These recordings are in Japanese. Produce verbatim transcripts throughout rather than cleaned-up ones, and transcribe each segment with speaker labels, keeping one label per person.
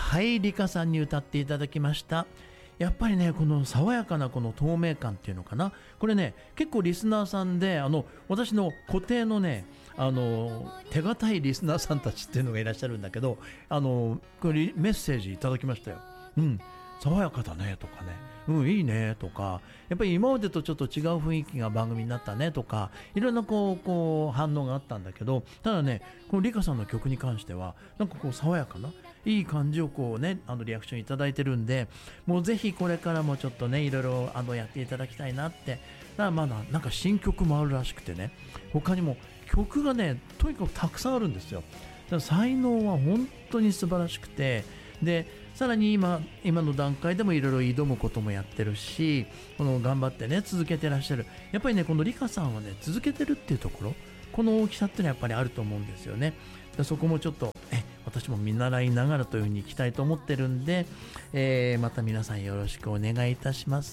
Speaker 1: はい、リカさんに歌っていただきました。やっぱりね、この爽やかなこの透明感っていうのかな、これね結構リスナーさんで、あの私の固定のね、あの手堅いリスナーさんたちっていうのがいらっしゃるんだけど、あのこれメッセージいただきましたよ。うん、爽やかだねとかね、うん、いいねとか、やっぱり今までとちょっと違う雰囲気が番組になったねとか、いろんなこうこう反応があったんだけど、ただね、このリカさんの曲に関してはなんかこう爽やかないい感じをこうね、あのリアクションいただいてるんで、もうぜひこれからもちょっとね、いろいろあのやっていただきたいなって。だからまだなんか新曲もあるらしくてね、他にも曲がねとにかくたくさんあるんですよ。だから才能は本当に素晴らしくて、でさらに今今の段階でもいろいろ挑むこともやってるし、この頑張ってね続けてらっしゃる。やっぱりね、このリカさんはね続けてるっていうところ、この大きさっていうのはやっぱりあると思うんですよね。でそこもちょっとえ私も見習いながらというふうにいきたいと思ってるんで、えー、また皆さんよろしくお願いいたします。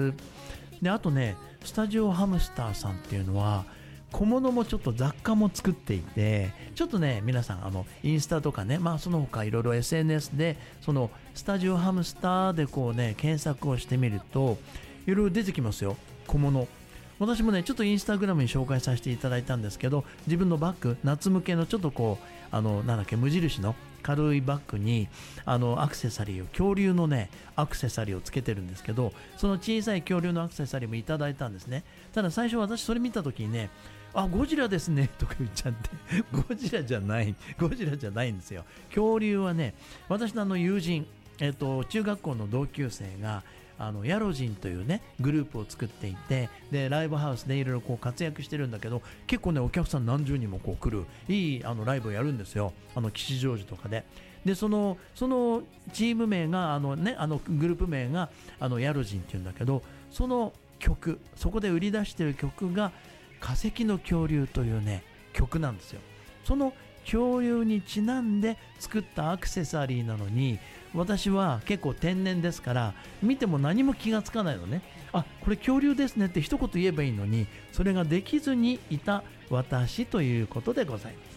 Speaker 1: であとね、スタジオハムスターさんっていうのは小物もちょっと雑貨も作っていて、ちょっとね皆さんあのインスタとかね、まあその他いろいろ エスエヌエス でそのスタジオハムスターでこうね検索をしてみるといろいろ出てきますよ、小物。私もねちょっとインスタグラムに紹介させていただいたんですけど、自分のバッグ、夏向けのちょっとこうあのなんだっけ、無印の軽いバッグにあのアクセサリーを、恐竜のねアクセサリーをつけてるんですけど、その小さい恐竜のアクセサリーもいただいたんですね。ただ最初私それ見た時にね、あ、ゴジラですねとか言っちゃって、ゴジラじゃない、ゴジラじゃないんですよ。恐竜はね、私のあの友人、えっと中学校の同級生があのヤロジンというねグループを作っていて、でライブハウスでいろいろこう活躍してるんだけど、結構ねお客さん何十人もこう来るいいあのライブをやるんですよ、あの吉祥寺とかで。でそのそのチーム名があのねあのグループ名があのヤロジンっていうんだけど、その曲、そこで売り出してる曲が化石の恐竜というね曲なんですよ。その恐竜にちなんで作ったアクセサリーなのに、私は結構天然ですから見ても何も気がつかないのね。あ、これ恐竜ですねって一言言えばいいのに、それができずにいた私ということでございます。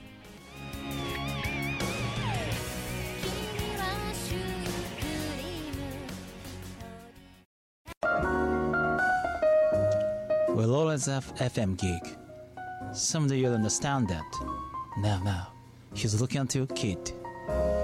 Speaker 2: We'll always have エフエム gig. Someday you'll understand that. Now, now, he's looking at you, kid.